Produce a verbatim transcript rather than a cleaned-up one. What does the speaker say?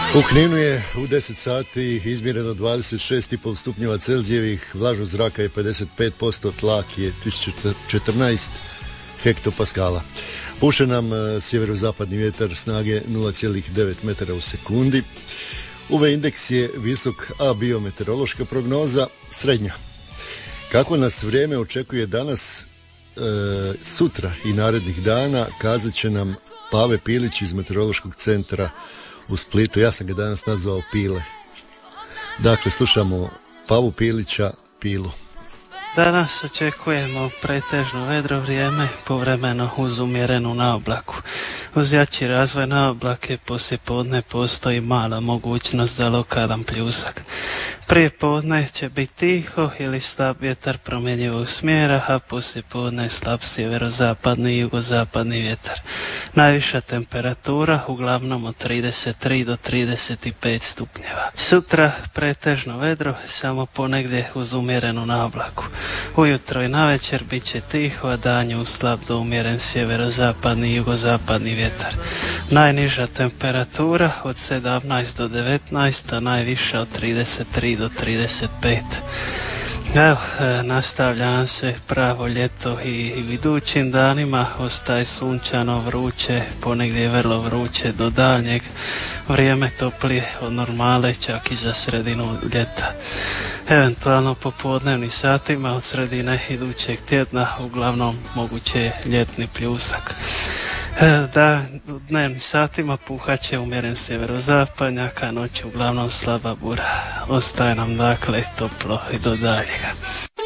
U Kninu je u deset sati izmjereno dvadeset šest i pol stupnjeva Celzijevih, vlažnost zraka je pedeset pet posto, tlak je tisuću četrnaest hektopaskala. Puše nam sjeverozapadni vjetar snage nula zarez devet metara u sekundi. U ve indeks je visok, a biometeorološka prognoza srednja. Kako nas vrijeme očekuje danas, e, sutra i narednih dana, kazat će nam Pave Pilić iz Meteorološkog centra u Splitu. Ja sam ga danas nazvao Pile. Dakle, slušamo Pavu Pilića, Pilu. Danas očekujemo pretežno vedro vrijeme, povremeno uz umjerenu naoblaku. Uz jači razvoj naoblake poslije podne postoji mala mogućnost za lokalan pljusak. Prije podne će biti tiho ili slab vjetar promjenjivog smjera, a poslije podne slab sjeverozapadni i jugozapadni vjetar. Najviša temperatura uglavnom od trideset tri do trideset pet stupnjeva. Sutra pretežno vedro, samo ponegdje uz umjerenu naoblaku. Ujutro i navečer bit će tiho, a danju slab do umjeren sjeverozapadni i jugozapadni vjetar. Najniža temperatura od sedamnaest do devetnaest, a najviša od trideset tri do trideset pet. Evo, e, nastavlja nam se pravo ljeto i u idućim danima, ostaje sunčano, vruće, ponegdje vrlo vruće do daljnjeg, vrijeme toplije od normale čak i za sredinu ljeta. Eventualno popodnevnim satima od sredine idućeg tjedna uglavnom moguće je ljetni pljusak. Da, u dnevnim satima puhat će umjeren sjeverozapadnjak, a noć uglavnom slaba bura. Ostaje nam dakle toplo i do daljega.